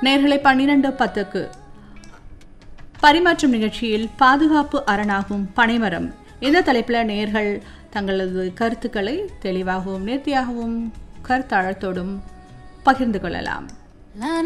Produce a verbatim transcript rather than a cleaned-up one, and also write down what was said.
நேர்களை பன்னிரண்டு பத்துக்கு பரிமாற்றம் நிகழ்ச்சியில் பாதுகாப்பு அரணாகும் பனைமரம் இந்த தலைப்பில் நேர்கள் தங்களது கருத்துக்களை தெளிவாகவும் நேர்த்தியாகவும் கருத்தாழத்தோடும் பகிர்ந்து கொள்ளலாம்.